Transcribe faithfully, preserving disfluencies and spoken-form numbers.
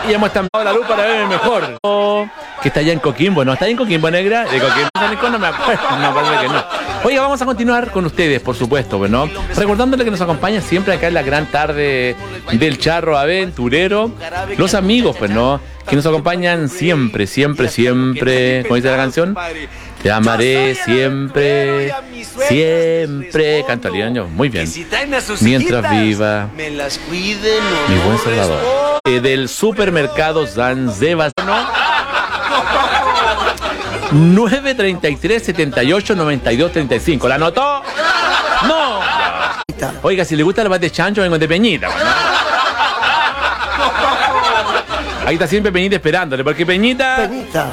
Y hemos estampado la luz para ver mejor. Que está allá en Coquimbo, ¿no? ¿Está allá en Coquimbo Negra? De Coquimbo no me acuerdo, no, parece que no. Oiga, vamos a continuar con ustedes, por supuesto, pues, ¿no? Recordándole que nos acompaña siempre acá en la gran tarde del charro aventurero. Los amigos, pues, ¿no? Que nos acompañan siempre, siempre, siempre. ¿Cómo dice la canción? Te amaré siempre, siempre. Canta Liaño, muy bien. Mientras viva mi buen Salvador. Eh, del supermercado San Sebastián. nueve treinta y tres, setenta y ocho, noventa y dos, treinta y cinco. ¿La anotó? ¡No! Oiga, si le gusta el bate chancho, vengo de Peñita, ¿no? Ahí está siempre Peñita esperándole, porque Peñita... Peñita.